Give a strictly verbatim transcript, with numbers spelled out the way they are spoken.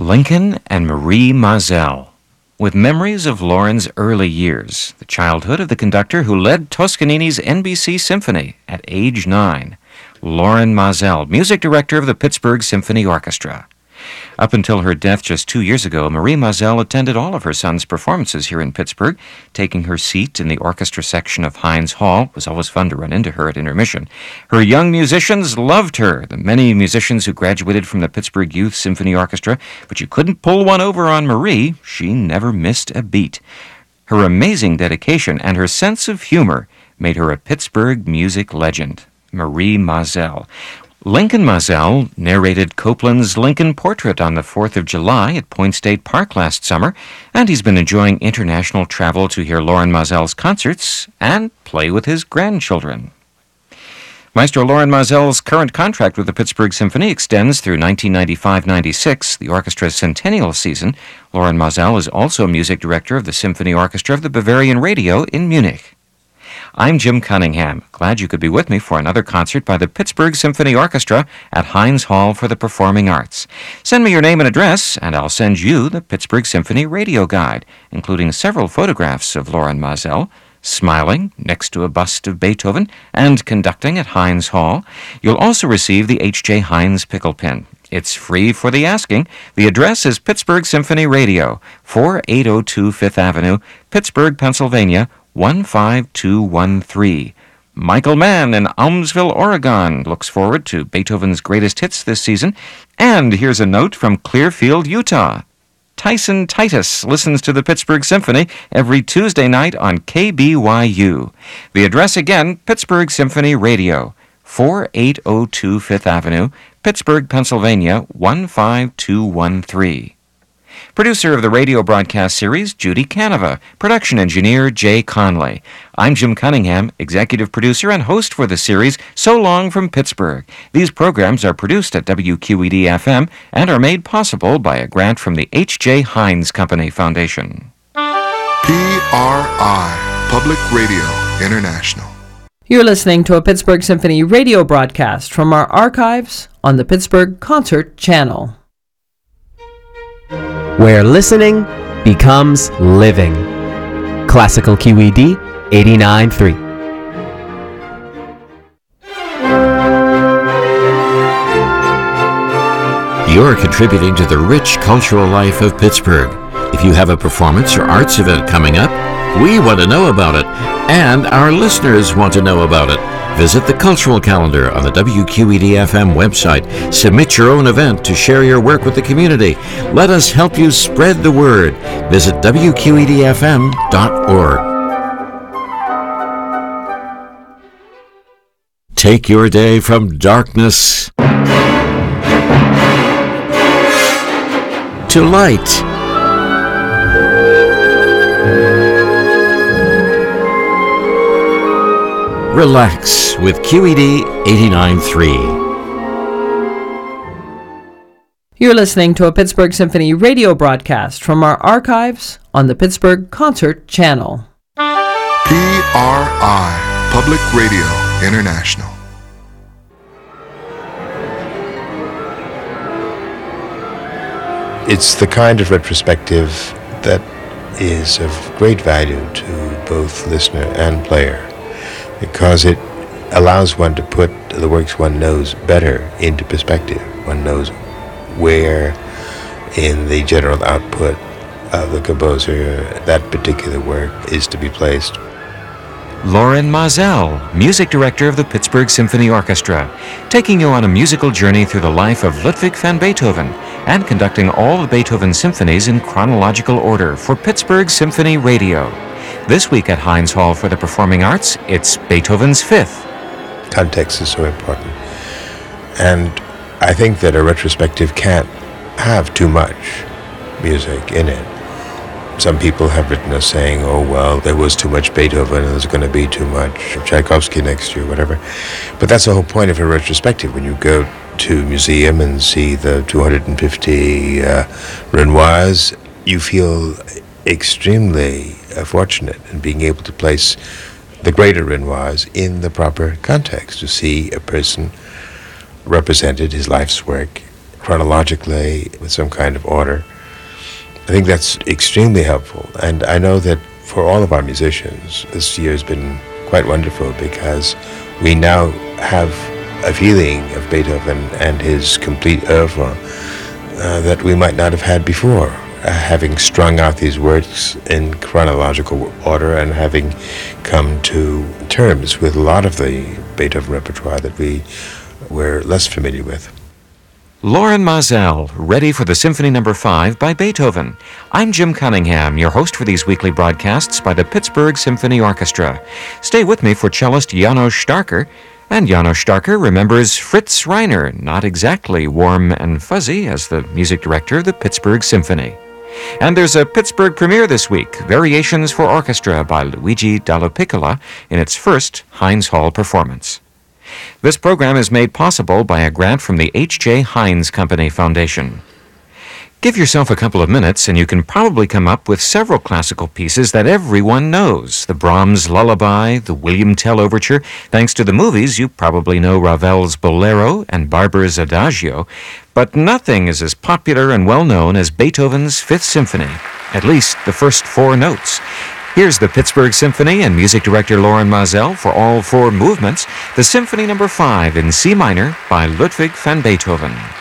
Lincoln and Marie Mazel. With memories of Lauren's early years, the childhood of the conductor who led Toscanini's N B C Symphony at age nine, Lauren Mazel, music director of the Pittsburgh Symphony Orchestra. Up until her death just two years ago, Marie Mazel attended all of her son's performances here in Pittsburgh, taking her seat in the orchestra section of Heinz Hall. It was always fun to run into her at intermission. Her young musicians loved her, the many musicians who graduated from the Pittsburgh Youth Symphony Orchestra, but you couldn't pull one over on Marie. She never missed a beat. Her amazing dedication and her sense of humor made her a Pittsburgh music legend. Marie Mazel. Lincoln Mazel narrated Copland's Lincoln Portrait on the fourth of July at Point State Park last summer, and he's been enjoying international travel to hear Lauren Mazel's concerts and play with his grandchildren. Maestro Lauren Mazel's current contract with the Pittsburgh Symphony extends through nineteen ninety-five ninety-six, the orchestra's centennial season. Lauren Mazel is also music director of the Symphony Orchestra of the Bavarian Radio in Munich. I'm Jim Cunningham. Glad you could be with me for another concert by the Pittsburgh Symphony Orchestra at Heinz Hall for the Performing Arts. Send me your name and address, and I'll send you the Pittsburgh Symphony Radio Guide, including several photographs of Lauren Mazel, smiling next to a bust of Beethoven, and conducting at Heinz Hall. You'll also receive the H J Heinz pickle pin. It's free for the asking. The address is Pittsburgh Symphony Radio, forty-eight oh two Fifth Avenue, Pittsburgh, Pennsylvania, one five two one three. Michael Mann in Almsville, Oregon looks forward to Beethoven's greatest hits this season. And here's a note from Clearfield, Utah. Tyson Titus listens to the Pittsburgh Symphony every Tuesday night on K B Y U. The address again, Pittsburgh Symphony Radio, forty-eight oh two Fifth Avenue, Pittsburgh, Pennsylvania, one five two one three. Producer of the radio broadcast series, Judy Canova. Production engineer, Jay Conley. I'm Jim Cunningham, executive producer and host for the series So Long from Pittsburgh. These programs are produced at W Q E D F M and are made possible by a grant from the H J Heinz Company Foundation. P R I, Public Radio International. You're listening to a Pittsburgh Symphony radio broadcast from our archives on the Pittsburgh Concert Channel, where listening becomes living. Classical Q E D eighty-nine point three. You're contributing to the rich cultural life of Pittsburgh. If you have a performance or arts event coming up, we want to know about it, and our listeners want to know about it. Visit the cultural calendar on the W Q E D F M website. Submit your own event to share your work with the community. Let us help you spread the word. Visit W Q E D F M dot org. Take your day from darkness to light. Relax with Q E D eighty-nine point three. You're listening to a Pittsburgh Symphony radio broadcast from our archives on the Pittsburgh Concert Channel. P R I, Public Radio International. It's the kind of retrospective that is of great value to both listener and player, because it allows one to put the works one knows better into perspective. One knows where in the general output of the composer that particular work is to be placed. Lauren Mazel, music director of the Pittsburgh Symphony Orchestra, taking you on a musical journey through the life of Ludwig van Beethoven and conducting all of Beethoven's symphonies in chronological order for Pittsburgh Symphony Radio. This week at Heinz Hall for the Performing Arts, it's Beethoven's Fifth. Context is so important. And I think that a retrospective can't have too much music in it. Some people have written us saying, oh, well, there was too much Beethoven and there's going to be too much Tchaikovsky next year, whatever. But that's the whole point of a retrospective. When you go to a museum and see the two hundred fifty uh, Renoirs, you feel extremely uh, fortunate in being able to place the greater Renoirs in the proper context, to see a person represented, his life's work, chronologically with some kind of order. I think that's extremely helpful. And I know that for all of our musicians, this year has been quite wonderful because we now have a feeling of Beethoven and his complete oeuvre uh, that we might not have had before, uh, having strung out these works in chronological order and having come to terms with a lot of the Beethoven repertoire that we were less familiar with. Loren Maazel, ready for the Symphony Number five by Beethoven. I'm Jim Cunningham, your host for these weekly broadcasts by the Pittsburgh Symphony Orchestra. Stay with me for cellist Janos Starker. And Janos Starker remembers Fritz Reiner, not exactly warm and fuzzy, as the music director of the Pittsburgh Symphony. And there's a Pittsburgh premiere this week, Variations for Orchestra by Luigi Dallapiccola, in its first Heinz Hall performance. This program is made possible by a grant from the H J. Heinz Company Foundation. Give yourself a couple of minutes and you can probably come up with several classical pieces that everyone knows. The Brahms Lullaby, the William Tell Overture. Thanks to the movies, you probably know Ravel's Bolero and Barber's Adagio. But nothing is as popular and well-known as Beethoven's Fifth Symphony, at least the first four notes. Here's the Pittsburgh Symphony and music director Loren Maazel for all four movements, the Symphony Number five in C minor by Ludwig van Beethoven.